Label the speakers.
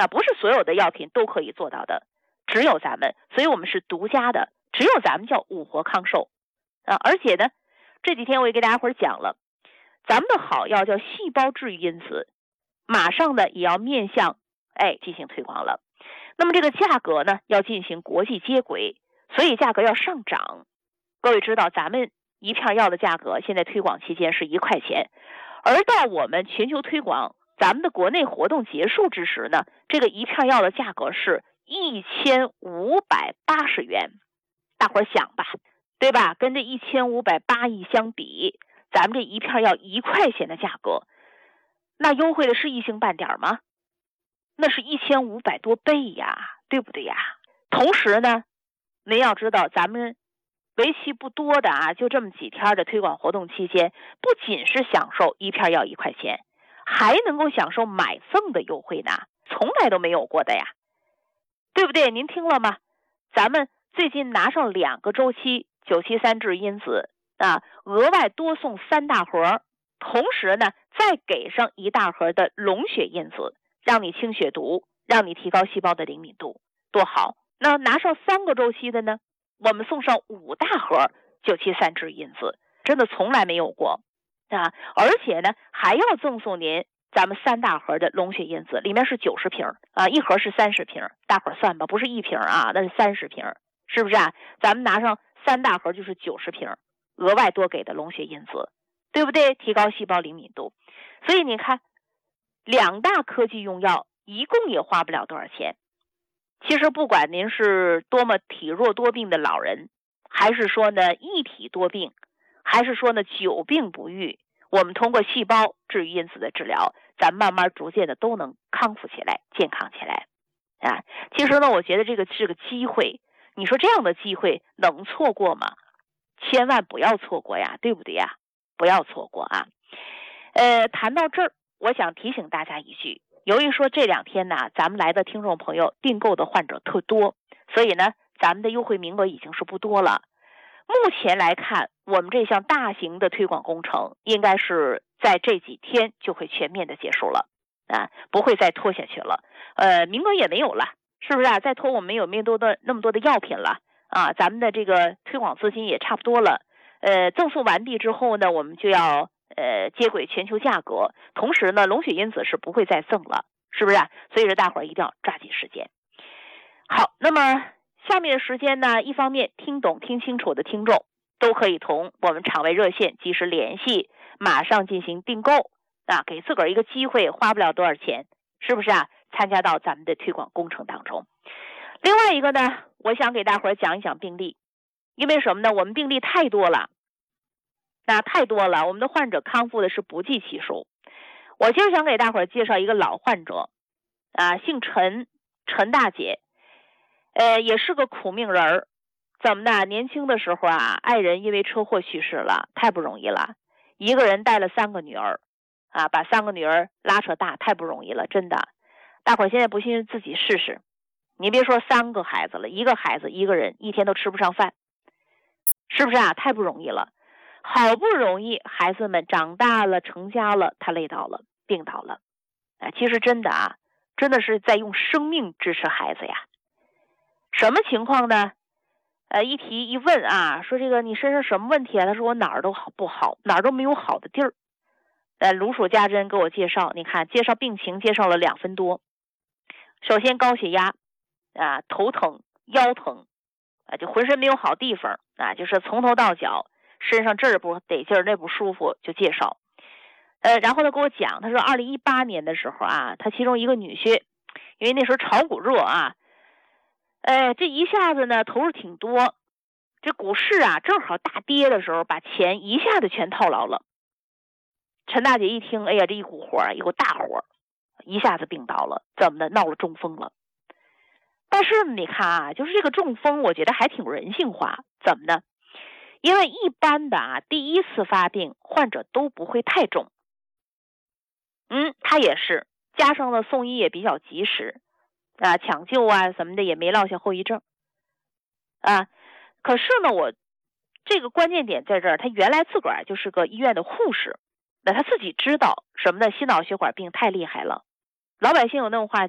Speaker 1: 不是所有的药品都可以做到的，只有咱们，所以我们是独家的，只有咱们叫五活康寿而且呢，这几天我也给大家伙讲了，咱们的好药叫细胞治愈因子，马上呢也要面向进行推广了。那么这个价格呢要进行国际接轨，所以价格要上涨。各位知道咱们一片药的价格现在推广期间是1块钱，而到我们全球推广咱们的国内活动结束之时呢，这个一片药的价格是1580元。大伙儿想吧，对吧？跟这1580亿相比，咱们这一片药1块钱的价格，那优惠的是一星半点吗？那是1500多倍呀，对不对呀？同时呢，您要知道咱们为期不多的就这么几天的推广活动期间，不仅是享受一片药1块钱，还能够享受买赠的优惠呢，从来都没有过的呀，对不对？您听了吗？咱们最近拿上2个周期973治因子额外多送3大盒，同时呢再给上1大盒的龙血因子，让你清血毒，让你提高细胞的灵敏度，多好。那拿上3个周期的呢，我们送上5大盒973治因子，真的从来没有过而且呢还要赠送您咱们3大盒的龙血因子，里面是90瓶1盒是30瓶，大伙儿算吧，不是1瓶那是30瓶，是不是咱们拿上3大盒就是90瓶，额外多给的龙血因子，对不对？提高细胞灵敏度。所以你看2大科技用药一共也花不了多少钱。其实不管您是多么体弱多病的老人，还是说呢一体多病，还是说呢久病不愈，我们通过细胞治愈因子的治疗，咱慢慢逐渐的都能康复起来，健康起来其实呢我觉得这个是个机会，你说这样的机会能错过吗？千万不要错过呀，对不对呀？不要错过谈到这儿，我想提醒大家一句，由于说这2天呢咱们来的听众朋友订购的患者特多，所以呢咱们的优惠名额已经是不多了。目前来看，我们这项大型的推广工程应该是在这几天就会全面的结束了不会再拖下去了名额也没有了，是不是再拖我们有那么多的药品了咱们的这个推广资金也差不多了赠送完毕之后呢，我们就要接轨全球价格，同时呢龙血因子是不会再赠了，是不是所以说大伙儿一定要抓紧时间。好，那么下面的时间呢，一方面听懂听清楚的听众都可以同我们场外热线及时联系，马上进行订购给自个儿一个机会，花不了多少钱，是不是参加到咱们的推广工程当中。另外一个呢，我想给大伙儿讲一讲病例，因为什么呢？我们病例太多了太多了，我们的患者康复的是不计其数。我今儿想给大伙儿介绍一个老患者姓陈，陈大姐也是个苦命人儿。怎么的？年轻的时候爱人因为车祸去世了，太不容易了，一个人带了3个女儿把3个女儿拉扯大，太不容易了，真的。大伙儿现在不信自己试试，你别说3个孩子了，1个孩子1个人一天都吃不上饭，是不是太不容易了。好不容易孩子们长大了成家了，他累倒了，病倒了其实真的真的是在用生命支持孩子呀。什么情况呢？一提一问说这个你身上什么问题他说我哪儿都不好，哪儿都没有好的地儿如数家珍给我介绍，你看介绍病情介绍了2分多。首先高血压头疼腰疼就浑身没有好地方就是从头到脚身上这儿不得劲儿那不舒服就介绍然后他给我讲，他说2018年的时候他其中一个女婿，因为那时候炒股热这一下子呢投入挺多，这股市正好大跌的时候把钱一下子全套牢了。陈大姐一听，哎呀这一股火一股大火，一下子病倒了，怎么的闹了中风了。但是你看就是这个中风我觉得还挺人性化，怎么呢？因为一般的第一次发病患者都不会太重他也是加上了送医也比较及时抢救什么的也没落下后遗症可是呢我这个关键点在这儿，他原来自个儿就是个医院的护士，那他自己知道什么的心脑血管病太厉害了，老百姓有那种话